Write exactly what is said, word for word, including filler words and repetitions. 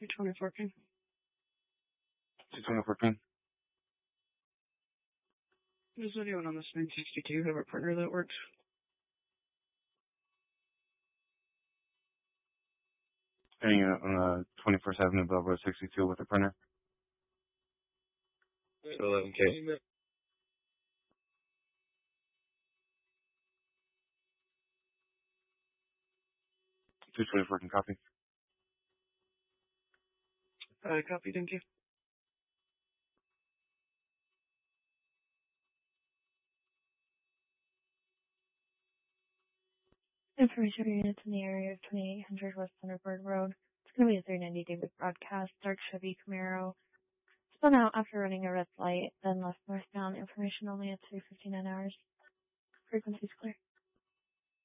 two twenty-four King. two twenty-four King. There's anyone on this nine sixty-two have a printer that works? Hanging out on uh, twenty-first Avenue, Belgrade sixty-two with a printer. eleven K. two twenty-four King, copy. Uh, copy, thank you. Information units in the area of twenty-eight hundred West Thunderbird Road. It's going to be a three ninety David broadcast, dark Chevy Camaro. Spun out after running a red light, then left northbound. Information only at three fifty-nine hours. Frequency's clear.